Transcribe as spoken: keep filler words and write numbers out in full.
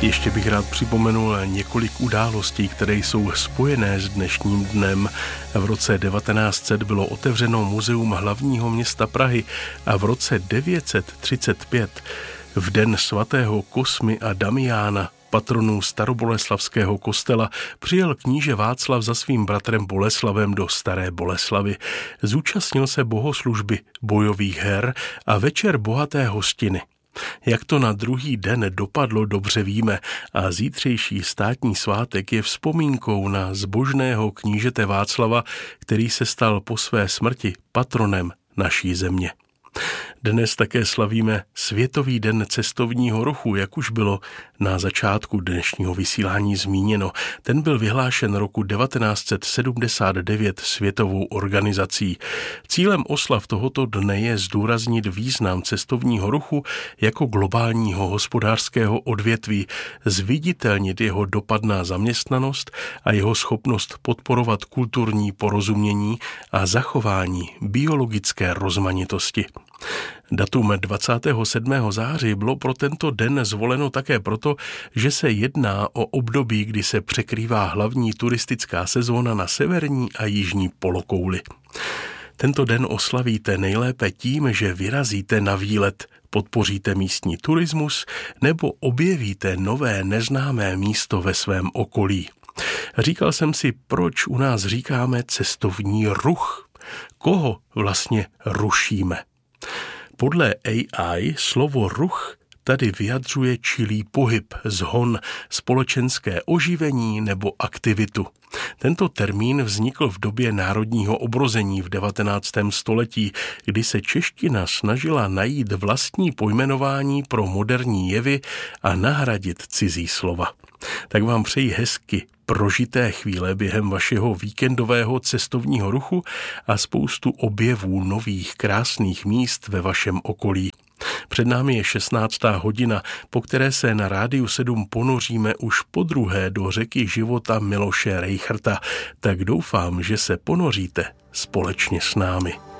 Ještě bych rád připomenul několik událostí, které jsou spojené s dnešním dnem. V roce devatenáct set bylo otevřeno Muzeum hlavního města Prahy a v roce devět set třicet pět, v den svatého Kosmy a Damiána, patronů staroboleslavského kostela, přijel kníže Václav za svým bratrem Boleslavem do Staré Boleslavy. Zúčastnil se bohoslužby, bojových her a večer bohaté hostiny. Jak to na druhý den dopadlo, dobře víme a zítřejší státní svátek je vzpomínkou na zbožného knížete Václava, který se stal po své smrti patronem naší země. Dnes také slavíme Světový den cestovního ruchu, jak už bylo na začátku dnešního vysílání zmíněno. Ten byl vyhlášen roku devatenáct set sedmdesát devět světovou organizací. Cílem oslav tohoto dne je zdůraznit význam cestovního ruchu jako globálního hospodářského odvětví, zviditelnit jeho dopad na zaměstnanost a jeho schopnost podporovat kulturní porozumění a zachování biologické rozmanitosti. Datum dvacátého sedmého září bylo pro tento den zvoleno také proto, že se jedná o období, kdy se překrývá hlavní turistická sezóna na severní a jižní polokouli. Tento den oslavíte nejlépe tím, že vyrazíte na výlet, podpoříte místní turismus nebo objevíte nové neznámé místo ve svém okolí. Říkal jsem si, proč u nás říkáme cestovní ruch? Koho vlastně rušíme? Podle A I slovo ruch tady vyjadřuje čilý pohyb, zhon, společenské oživení nebo aktivitu. Tento termín vznikl v době národního obrození v devatenáctém století, kdy se čeština snažila najít vlastní pojmenování pro moderní jevy a nahradit cizí slova. Tak vám přeji hezky prožité chvíle během vašeho víkendového cestovního ruchu a spoustu objevů nových krásných míst ve vašem okolí. Před námi je šestnáctá hodina, po které se na Rádiu sedm ponoříme už podruhé do řeky života Miloše Rejchrta. Tak doufám, že se ponoříte společně s námi.